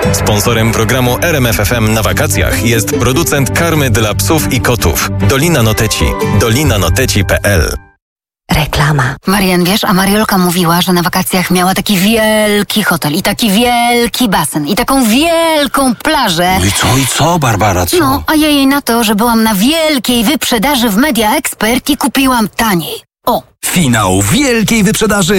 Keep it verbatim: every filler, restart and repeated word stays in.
Sponsorem programu R M F F M na wakacjach jest producent karmy dla psów i kotów. Dolina Noteci. dolina noteci kropka p l. Reklama. Marian, wiesz, a Mariolka mówiła, że na wakacjach miała taki wielki hotel i taki wielki basen i taką wielką plażę. No i co, i co, Barbara, co? No, a ja jej na to, że byłam na wielkiej wyprzedaży w Media Expert i kupiłam taniej. O! Finał wielkiej wyprzedaży